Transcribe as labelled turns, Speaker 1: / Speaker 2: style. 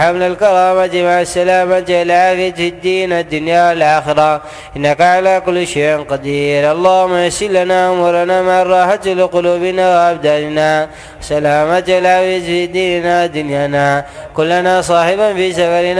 Speaker 1: حمل الكرامة مع السلامة العافية في الدين الدنيا والآخرة، إنك على كل شيء قدير. اللهم يسر لنا أمورنا مع الراحة لقلوبنا وأبداننا، سلامة العافية في ديننا دنيانا، كلنا صاحبا في سفرنا